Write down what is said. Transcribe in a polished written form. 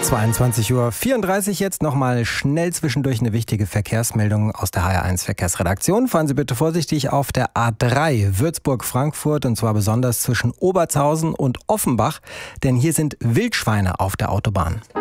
22:34 Uhr jetzt nochmal schnell zwischendurch eine wichtige Verkehrsmeldung aus der HR1 Verkehrsredaktion. Fahren Sie bitte vorsichtig auf der A3 Würzburg-Frankfurt, und zwar besonders zwischen Obertshausen und Offenbach, denn hier sind Wildschweine auf der Autobahn.